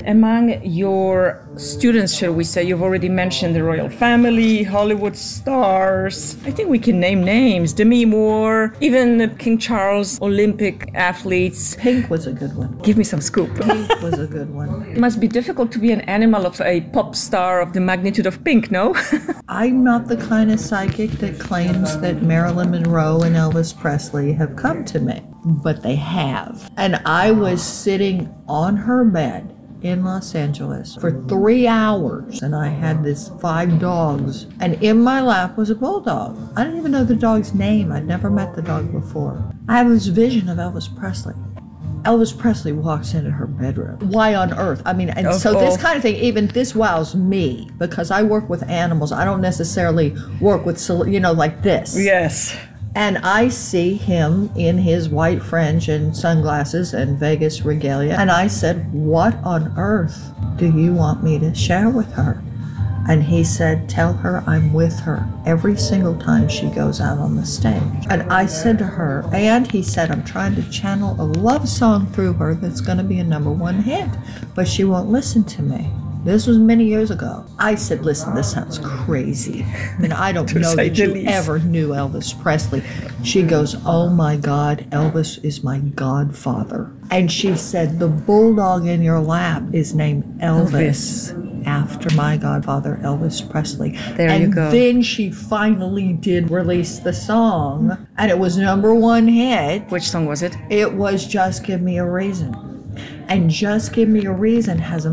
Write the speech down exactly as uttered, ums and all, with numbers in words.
Among your students, shall we say, you've already mentioned the royal family, Hollywood stars. I think we can name names. Demi Moore, even King Charles, Olympic athletes. Pink was a good one. Give me some scoop. Pink was a good one. It must be difficult to be an animal of a pop star of the magnitude of Pink, no? I'm not the kind of psychic that claims that Marilyn Monroe and Elvis Presley have come to me, but they have. And I was sitting on her bed in Los Angeles for three hours, and I had this five dogs, and in my lap was a bulldog. I didn't even know the dog's name. I'd never met the dog before. I have this vision of Elvis Presley. Elvis Presley walks into her bedroom. Why on earth? I mean, and oh, so oh. this kind of thing, even this wows me, because I work with animals. I don't necessarily work with, you know, like this. Yes. And I see him in his white fringe and sunglasses and Vegas regalia. And I said, what on earth do you want me to share with her? And he said, tell her I'm with her every single time she goes out on the stage. And I said to her, and he said, I'm trying to channel a love song through her that's going to be a number one hit, but she won't listen to me. This was many years ago. I said, listen, this sounds crazy. And I don't know that you ever knew Elvis Presley. She goes, oh my God, Elvis is my godfather. And she said, the bulldog in your lap is named Elvis, Elvis. after my godfather, Elvis Presley. There and you go. Then she finally did release the song, and it was number one hit. Which song was it? It was Just Give Me a Reason. And Just Give Me a Reason has a